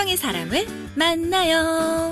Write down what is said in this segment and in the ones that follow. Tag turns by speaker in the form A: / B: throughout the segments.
A: 성경의 사람을 만나요.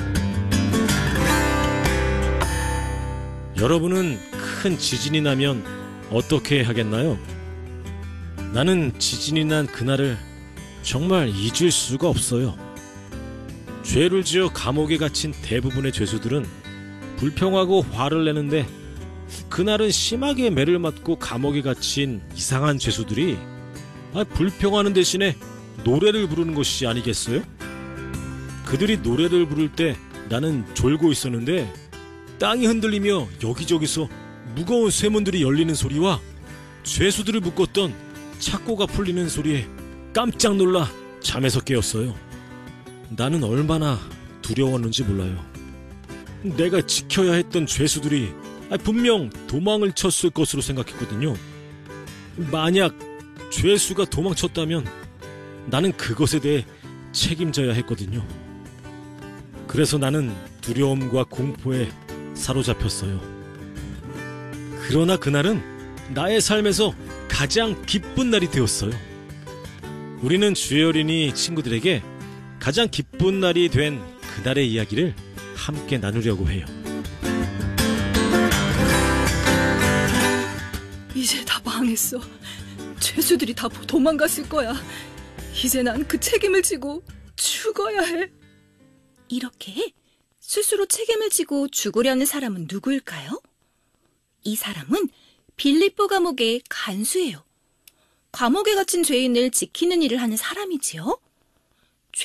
B: 여러분은 큰 지진이 나면 어떻게 하겠나요? 나는 지진이 난 그날을 정말 잊을 수가 없어요. 죄를 지어 감옥에 갇힌 대부분의 죄수들은 불평하고 화를 내는데, 그날은 심하게 매를 맞고 감옥에 갇힌 이상한 죄수들이 불평하는 대신에 노래를 부르는 것이 아니겠어요? 그들이 노래를 부를 때 나는 졸고 있었는데, 땅이 흔들리며 여기저기서 무거운 쇠문들이 열리는 소리와 죄수들을 묶었던 착고가 풀리는 소리에 깜짝 놀라 잠에서 깨었어요. 나는 얼마나 두려웠는지 몰라요. 내가 지켜야 했던 죄수들이 분명 도망을 쳤을 것으로 생각했거든요. 만약 죄수가 도망쳤다면 나는 그것에 대해 책임져야 했거든요. 그래서 나는 두려움과 공포에 사로잡혔어요. 그러나 그날은 나의 삶에서 가장 기쁜 날이 되었어요. 우리는 주의 어린이 친구들에게 가장 기쁜 날이 된 그날의 이야기를 함께 나누려고 해요.
C: 이제 다 망했어. 죄수들이 다 도망갔을 거야. 이제 난 그 책임을 지고 죽어야 해.
A: 이렇게 스스로 책임을 지고 죽으려는 사람은 누구일까요? 이 사람은 빌립보 감옥의 간수예요. 감옥에 갇힌 죄인을 지키는 일을 하는 사람이지요.